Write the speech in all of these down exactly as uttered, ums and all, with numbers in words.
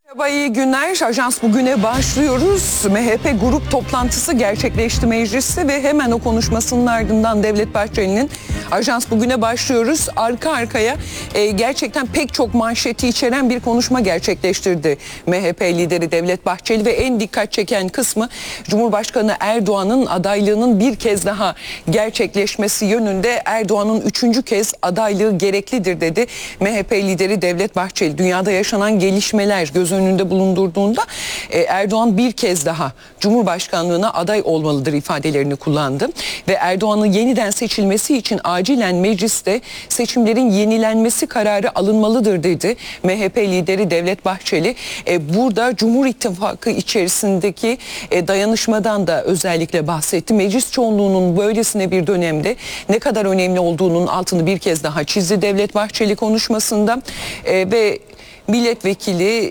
Merhaba, iyi günler. Ajans Bugün'e başlıyoruz. M H P grup toplantısı gerçekleşti mecliste ve hemen o konuşmasının ardından Devlet Bahçeli'nin Ajans Bugün'e başlıyoruz. Arka arkaya e, gerçekten pek çok manşeti içeren bir konuşma gerçekleştirdi M H P lideri Devlet Bahçeli ve en dikkat çeken kısmı Cumhurbaşkanı Erdoğan'ın adaylığının bir kez daha gerçekleşmesi yönünde. Erdoğan'ın üçüncü kez adaylığı gereklidir dedi M H P lideri Devlet Bahçeli. Dünyada yaşanan gelişmeler göz önünde bulundurduğunda e, Erdoğan bir kez daha Cumhurbaşkanlığına aday olmalıdır ifadelerini kullandı ve Erdoğan'ın yeniden seçilmesi için acilen mecliste seçimlerin yenilenmesi kararı alınmalıdır dedi M H P lideri Devlet Bahçeli. E, burada Cumhur İttifakı içerisindeki e, dayanışmadan da özellikle bahsetti. Meclis çoğunluğunun böylesine bir dönemde ne kadar önemli olduğunun altını bir kez daha çizdi Devlet Bahçeli konuşmasında e, ve milletvekili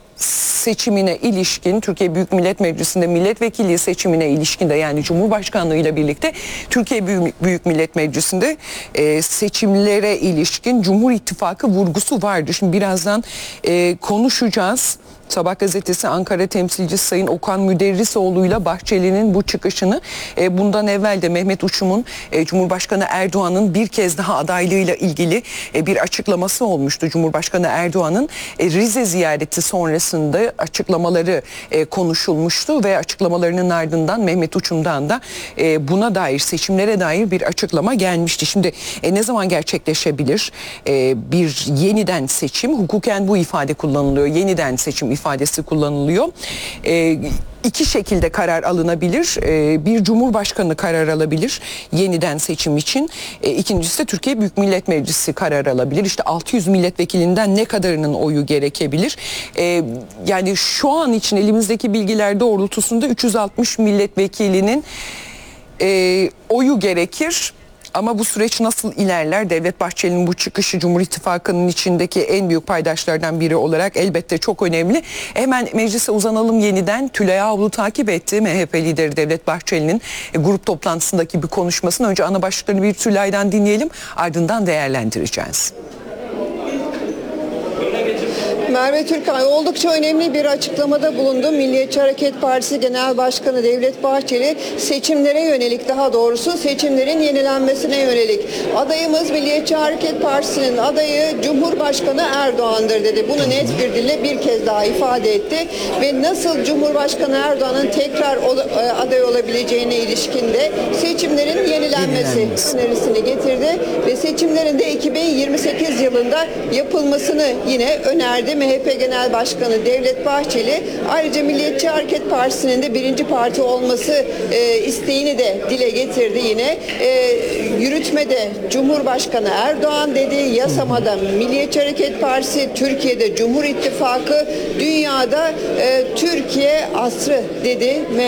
seçimine ilişkin, Türkiye Büyük Millet Meclisi'nde milletvekili seçimine ilişkin de, yani Cumhurbaşkanlığı ile birlikte Türkiye Büyük, Büyük Millet Meclisi'nde e, seçimlere ilişkin Cumhur İttifakı vurgusu vardı. Şimdi birazdan e, konuşacağız. Sabah gazetesi Ankara temsilcisi Sayın Okan Müderrisoğlu'yla Bahçeli'nin bu çıkışını, e, bundan evvel de Mehmet Uçum'un e, Cumhurbaşkanı Erdoğan'ın bir kez daha adaylığıyla ilgili e, bir açıklaması olmuştu. Cumhurbaşkanı Erdoğan'ın e, Rize ziyareti sonrasında açıklamaları e, konuşulmuştu ve açıklamalarının ardından Mehmet Uçum'dan da e, buna dair, seçimlere dair bir açıklama gelmişti. Şimdi e, ne zaman gerçekleşebilir e, bir yeniden seçim? Hukuken bu ifade kullanılıyor. Yeniden seçim ifadesi kullanılıyor. E, iki şekilde karar alınabilir. E, bir Cumhurbaşkanı karar alabilir yeniden seçim için. E, ikincisi de Türkiye Büyük Millet Meclisi karar alabilir. İşte altı yüz milletvekilinden ne kadarının oyu gerekebilir? E, yani şu an için elimizdeki bilgiler doğrultusunda üç yüz altmış milletvekilinin e, oyu gerekir. Ama bu süreç nasıl ilerler? Devlet Bahçeli'nin bu çıkışı Cumhur İttifakı'nın içindeki en büyük paydaşlardan biri olarak elbette çok önemli. Hemen meclise uzanalım yeniden. Tülay Avlu takip etti M H P lideri Devlet Bahçeli'nin e, grup toplantısındaki bir konuşmasını. Önce ana başlıklarını bir Tülay'dan dinleyelim, ardından değerlendireceğiz. Merve Türkay oldukça önemli bir açıklamada bulundu. Milliyetçi Hareket Partisi Genel Başkanı Devlet Bahçeli seçimlere yönelik, daha doğrusu seçimlerin yenilenmesine yönelik adayımız Milliyetçi Hareket Partisi'nin adayı Cumhurbaşkanı Erdoğan'dır dedi. Bunu net bir dille bir kez daha ifade etti ve nasıl Cumhurbaşkanı Erdoğan'ın tekrar aday olabileceğine ilişkin de seçimlerin yenilenmesi önerisini getirdi ve seçimlerin de iki bin yirmi sekiz yılında yapılmasını yine önerdi M H P Genel Başkanı Devlet Bahçeli. Ayrıca Milliyetçi Hareket Partisi'nin de birinci parti olması e, isteğini de dile getirdi yine. E, yürütmede Cumhurbaşkanı Erdoğan dedi, yasamada Milliyetçi Hareket Partisi, Türkiye'de Cumhur İttifakı, dünyada e, Türkiye asrı dedi.